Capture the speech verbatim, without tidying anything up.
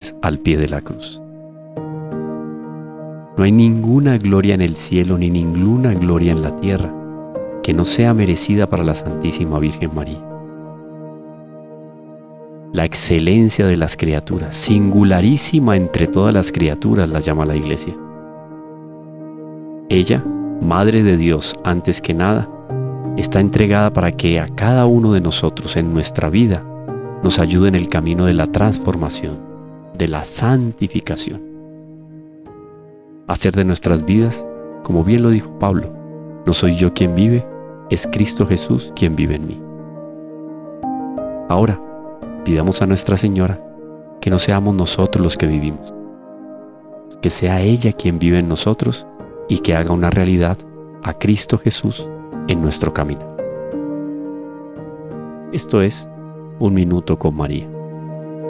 rodillas al pie de la cruz. No hay ninguna gloria en el cielo ni ninguna gloria en la tierra que no sea merecida para la Santísima Virgen María. La excelencia de las criaturas, singularísima entre todas las criaturas, la llama la Iglesia. Ella, Madre de Dios antes que nada, está entregada para que a cada uno de nosotros en nuestra vida nos ayude en el camino de la transformación, de la santificación. Hacer de nuestras vidas, como bien lo dijo Pablo, no soy yo quien vive, es Cristo Jesús quien vive en mí. Ahora, pidamos a Nuestra Señora que no seamos nosotros los que vivimos, que sea ella quien vive en nosotros y que haga una realidad a Cristo Jesús en nuestro camino. Esto es Un Minuto con María.